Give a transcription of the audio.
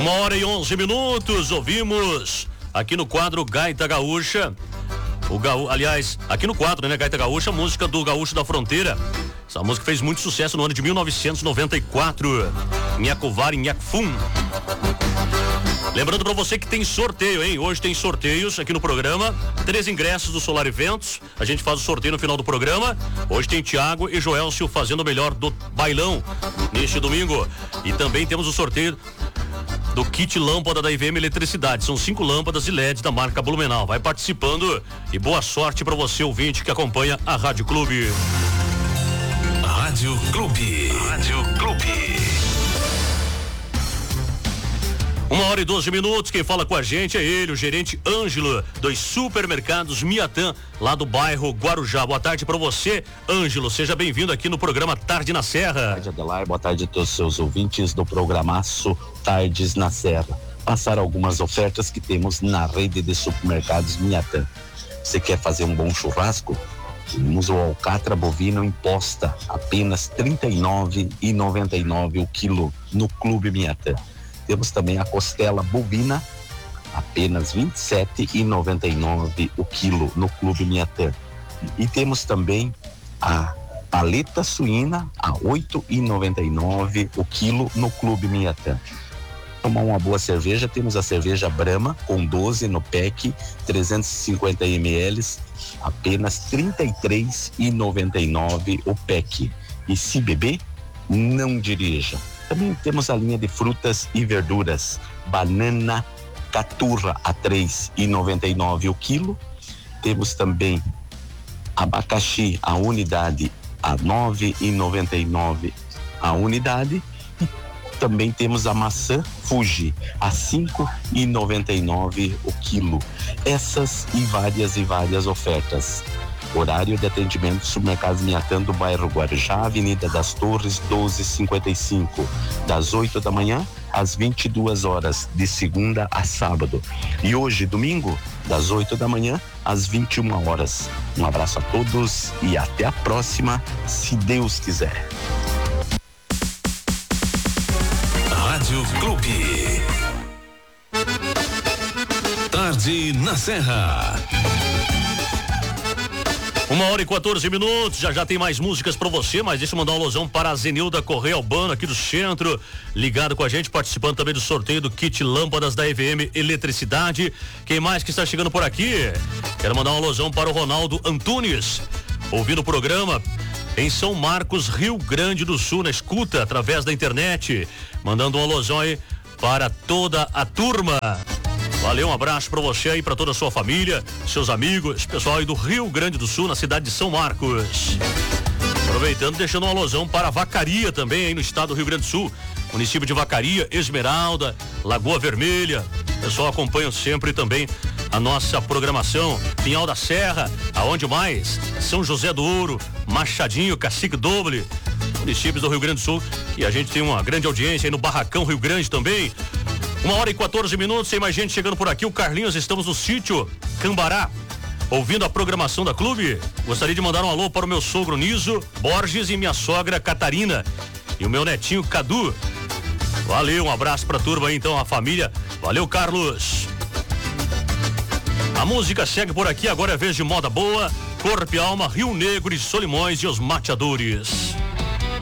1h11, ouvimos aqui no quadro Gaita Gaúcha, aliás, aqui no quadro, né, Gaita Gaúcha, a música do Gaúcho da Fronteira. Essa música fez muito sucesso no ano de 1994. Nhacovar e Nhacfum. Lembrando pra você que tem sorteio, hein? Hoje tem sorteios aqui no programa. 3 ingressos do Solar Eventos. A gente faz o sorteio no final do programa. Hoje tem Thiago e Joelcio fazendo o melhor do bailão neste domingo. E também temos o sorteio do kit lâmpada da IVM Eletricidade. São 5 lâmpadas de LED da marca Blumenau. Vai participando e boa sorte pra você, ouvinte, que acompanha a Rádio Clube. Rádio Clube. Rádio Clube. 1h12, quem fala com a gente é ele, o gerente Ângelo, dos supermercados Miatã, lá do bairro Guarujá. Boa tarde pra você, Ângelo, seja bem-vindo aqui no programa Tarde na Serra. Boa tarde, Adelar, boa tarde a todos os seus ouvintes do programaço Tardes na Serra. Passar algumas ofertas que temos na rede de supermercados Miatã. Você quer fazer um bom churrasco? Temos o alcatra bovino em posta, apenas R$ 39,99 o quilo no Clube Miatã. Temos também a costela bovina, apenas R$ 27,99 o quilo no Clube Miatã. E temos também a paleta suína a R$ 8,99 o quilo no Clube Miatã. Tomar uma boa cerveja, temos a cerveja Brahma com 12 no pack, 350 ml, apenas R$ 33,99 o pack. E se beber, não dirija. Também temos a linha de frutas e verduras, banana caturra a R$ 3,99 o quilo. Temos também abacaxi, a unidade a R$ 9,99 a unidade. E também temos a maçã Fuji a R$ 5,99 o quilo. Essas e várias ofertas. Horário de atendimento do supermercado Miatã do bairro Guarujá, Avenida das Torres 1255, das 8 da manhã às 22 horas, de segunda a sábado. E hoje, domingo, das 8 da manhã às 21 horas. Um abraço a todos e até a próxima, se Deus quiser. Rádio Clube. Tarde na Serra. 1h14, já tem mais músicas pra você, mas deixa eu mandar um alôzão para a Zenilda Correia Albano, aqui do centro, ligado com a gente, participando também do sorteio do kit lâmpadas da EVM Eletricidade. Quem mais que está chegando por aqui? Quero mandar um alôzão para o Ronaldo Antunes, ouvindo o programa em São Marcos, Rio Grande do Sul, na escuta, através da internet, mandando um alôzão aí para toda a turma. Valeu, um abraço pra você aí, pra toda a sua família, seus amigos, pessoal aí do Rio Grande do Sul, na cidade de São Marcos. Aproveitando, deixando um alôzão para a Vacaria também, aí no estado do Rio Grande do Sul, município de Vacaria, Esmeralda, Lagoa Vermelha. O pessoal acompanha sempre também a nossa programação. Pinhal da Serra, aonde mais? São José do Ouro, Machadinho, Cacique Doble, municípios do Rio Grande do Sul, e a gente tem uma grande audiência aí no Barracão Rio Grande também. 1h14, tem mais gente chegando por aqui. O Carlinhos, estamos no sítio Cambará, ouvindo a programação da Clube. Gostaria de mandar um alô para o meu sogro Niso Borges e minha sogra Catarina e o meu netinho Cadu. Valeu, um abraço pra turma aí, então, a família. Valeu, Carlos. A música segue por aqui, agora é vez de moda boa, Corpo e Alma, Rio Negro e Solimões e os Mateadores.